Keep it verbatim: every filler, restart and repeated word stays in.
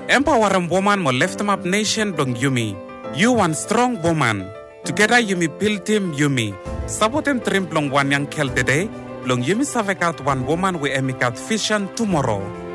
Empower a woman mo lift him up nation dong Yumi. You one strong woman. Together Yumi build him Yumi. Support him trim plong one young kel today. Long Yumi savekat one woman we emikat vision tomorrow.